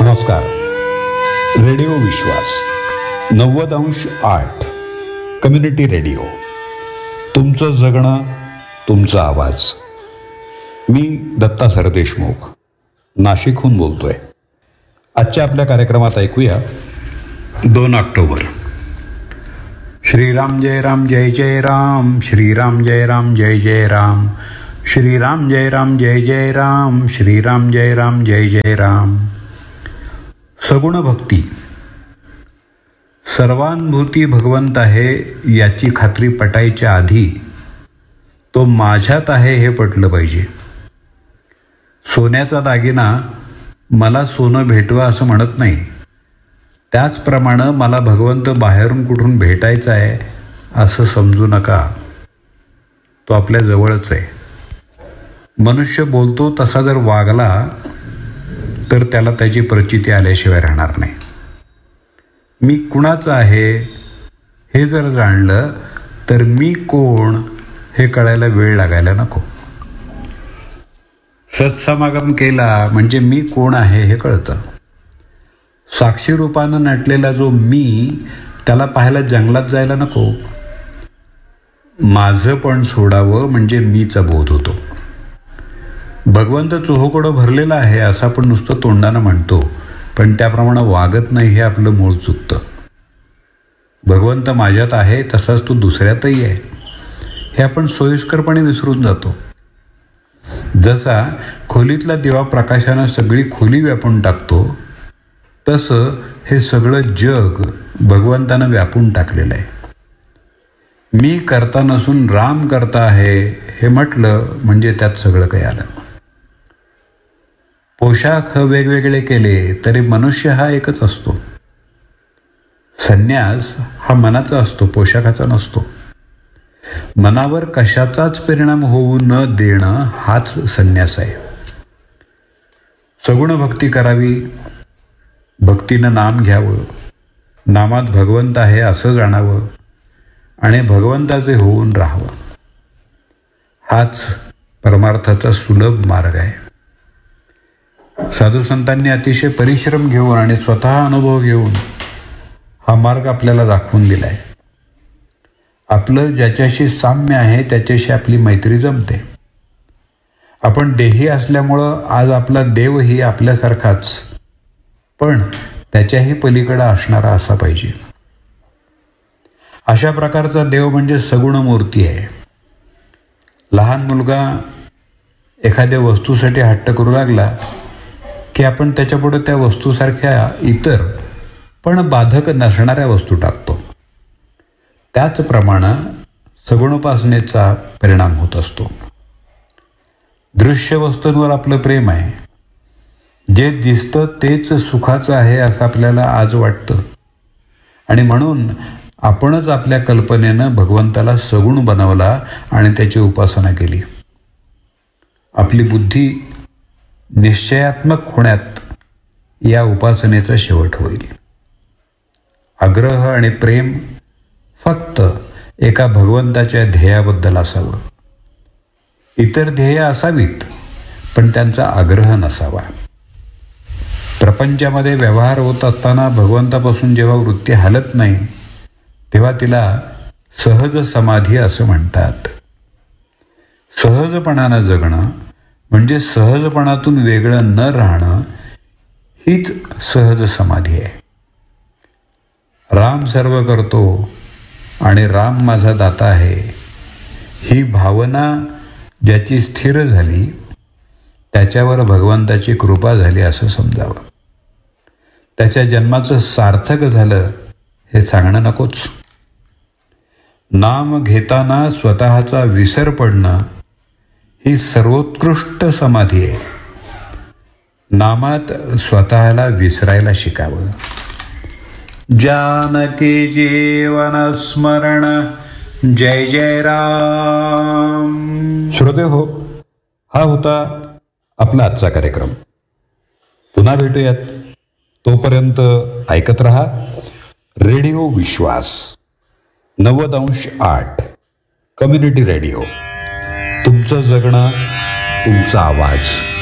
नमस्कार. रेडिओ विश्वास 90.8 community radio. तुमचं जगणं, तुमचा आवाज. मी दत्ता सरदेशमुख नाशिकहून बोलतोय. आजच्या आपल्या कार्यक्रमात ऐकूया 2 ऑक्टोबर. श्रीराम जय राम जय जय राम, श्रीराम जय राम जय जय राम, श्रीराम जय राम जय जय राम, श्रीराम जय राम जय जय राम. सगुण भक्ती. सर्वानुभूती भगवंत आहे याची खात्री पटायच्या आधी तो माझ्यात आहे हे पटलं पाहिजे. सोन्याचा दागिना मला सोनं भेटवा असं म्हणत नाही, त्याचप्रमाणे मला भगवंत बाहेरून कुठून भेटायचा आहे असं समजू नका. तो आपल्या जवळच आहे. मनुष्य बोलतो तसा जर वागला तर त्याला त्याची प्रचिती आल्याशिवाय राहणार नाही. मी कुणाचं आहे हे जर जाणलं तर मी कोण हे कळायला वेळ लागायला नको. सत्समागम केला म्हणजे मी कोण आहे हे कळतं. साक्षी रूपानं नटलेला जो मी, त्याला पाहायला जंगलात जायला नको. माझं पण सोडावं म्हणजे मीचा बोध होतो. भगवंत चोहोकडं भरलेला आहे असं आपण नुसतं तोंडानं म्हणतो, पण त्याप्रमाणे वागत नाही हे आपलं मूळ चुकतं. भगवंत माझ्यात आहे तसाच तो दुसऱ्यातही आहे हे आपण सोयीस्करपणे विसरून जातो. जसा खोलीतला दिवा प्रकाशानं सगळी खोली व्यापून टाकतो, तसं हे सगळं जग भगवंतानं व्यापून टाकलेलं आहे. मी करता नसून राम करता आहे हे म्हटलं म्हणजे त्यात सगळं काही आलं. पोशाख वेगवेगळे केले तरी मनुष्य हा एकच असतो. संन्यास हा मनाचा असतो, पोशाखाचा नसतो. मनावर कशाचाच परिणाम होऊ न देणं हाच संन्यास आहे. सगुण भक्ती करावी, भक्तीनं नाम घ्यावं, नामात भगवंत आहे असं जाणावं आणि भगवंताचे होऊन राहावं. हाच परमार्थाचा सुलभ मार्ग आहे. साधू संतांनी अतिशय परिश्रम घेऊन आणि स्वतः अनुभव घेऊन हा मार्ग आपल्याला दाखवून दिलाय. आपलं ज्याच्याशी साम्य आहे त्याच्याशी आपली मैत्री जमते. आपण देही असल्यामुळं आज आपला देवही आपल्यासारखाच, पण त्याच्याही पलीकडं असणारा असा पाहिजे. अशा प्रकारचा देव म्हणजे सगुण मूर्ती आहे. लहान मुलगा एखाद्या वस्तूसाठी हट्ट करू लागला की आपण त्याच्यापुढे त्या वस्तूसारख्या इतर पण बाधक नसणाऱ्या वस्तू टाकतो. त्याचप्रमाणे सगुणोपासनेचा परिणाम होत असतो. दृश्य वस्तूंवर आपलं प्रेम आहे. जे दिसतं तेच सुखाचं आहे असं आपल्याला आज वाटतं आणि म्हणून आपणच आपल्या कल्पनेनं भगवंताला सगुण बनवला आणि त्याची उपासना केली. आपली बुद्धी निश्चयात्मक होण्यात या उपासनेचा शेवट होईल. आग्रह आणि प्रेम फक्त एका भगवंताच्या ध्येयाबद्दल असावं. इतर ध्येय असावीत पण त्यांचा आग्रह नसावा. प्रपंचामध्ये व्यवहार होत असताना भगवंतापासून जेव्हा वृत्ती हलत नाही तेव्हा तिला सहज समाधी असं म्हणतात. सहजपणानं जगणं म्हणजे सहजपणातून वेगळं न राहणं हीच सहज समाधी आहे. राम सर्व करतो आणि राम माझा दाता आहे ही भावना ज्याची स्थिर झाली त्याच्यावर भगवंताची कृपा झाली असं समजावं. त्याच्या जन्माचं सार्थक झालं हे सांगणं नकोच. नाम घेताना स्वतःचा विसर पडणं ही सर्वोत्कृष्ट समाधी आहे. नामात स्वतःला विसरायला शिकावं. जानकी जीवन स्मरण जय जय राम. श्रोते हो, हा होता आपला आजचा कार्यक्रम. पुन्हा भेटूयात. तोपर्यंत ऐकत रहा रेडिओ विश्वास 90.8 कम्युनिटी रेडिओ. तुमचं जगणं, तुमचा आवाज.